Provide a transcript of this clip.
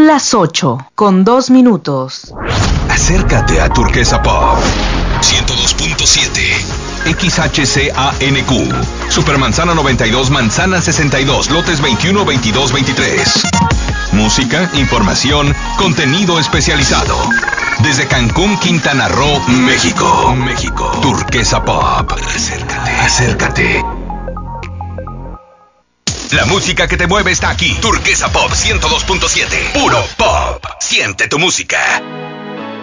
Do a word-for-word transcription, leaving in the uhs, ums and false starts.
las ocho, con dos minutos. Acércate a Turquesa Pop ciento dos punto siete X H C A N Q Supermanzana noventa y dos, Manzana sesenta y dos, lotes veintiuno, veintidós, veintitrés. Música, información, contenido especializado. Desde Cancún, Quintana Roo, México. México. Turquesa Pop. Acércate. Acércate. La música que te mueve está aquí. Turquesa Pop ciento dos punto siete. Puro pop. Siente tu música.